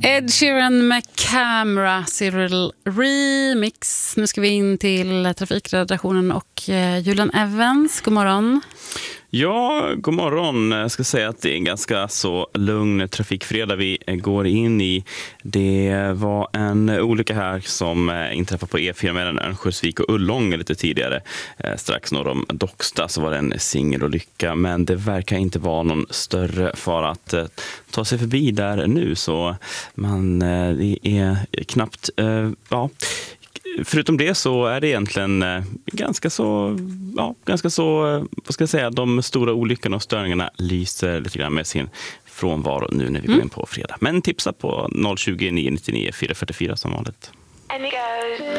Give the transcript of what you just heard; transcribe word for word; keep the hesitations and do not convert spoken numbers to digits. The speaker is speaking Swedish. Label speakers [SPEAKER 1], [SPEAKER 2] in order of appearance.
[SPEAKER 1] Ed Sheeran med Camera Cyril Remix. Nu ska vi in till trafikredaktionen och Julian Evans. God morgon.
[SPEAKER 2] Ja, god morgon. Jag ska säga att det är en ganska så lugn trafikfredag vi går in i. Det var en olycka här som inträffade på E fyra mellan Örnsköldsvik och Ullånga lite tidigare. Strax norr om Docksta så var det en singelolycka, men det verkar inte vara någon större fara att ta sig förbi där nu, så man, det är knappt, ja... Förutom det så är det egentligen ganska så, ja, ganska så, vad ska jag säga, de stora olyckorna och störningarna lyser lite grann med sin frånvaro nu när vi går in på fredag. Men tipsa på noll tjugo, nio nio nio, fyra fyra fyra som vanligt.